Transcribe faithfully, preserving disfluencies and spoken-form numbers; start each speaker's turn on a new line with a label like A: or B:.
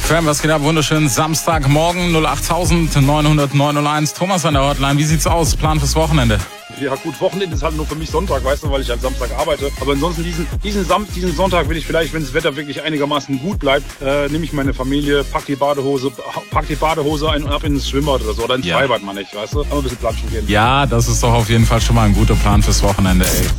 A: F M, was geht ab? Wunderschönen Samstagmorgen, null acht neun null null neun null eins. Thomas an der Hotline, wie sieht's aus? Plan fürs Wochenende?
B: Ja gut, Wochenende ist halt nur für mich Sonntag, weißt du, weil ich halt Samstag arbeite. Aber ansonsten diesen, diesen, Sam- diesen Sonntag will ich vielleicht, wenn das Wetter wirklich einigermaßen gut bleibt, äh, nehme ich meine Familie, pack die Badehose, pack die Badehose ein und ab ins Schwimmbad oder so. Oder ins
A: Ja.
B: Freibad, meine ich, weißt du. Aber ein bisschen platschen gehen.
A: Ja, das ist doch auf jeden Fall schon mal ein guter Plan fürs Wochenende, ey.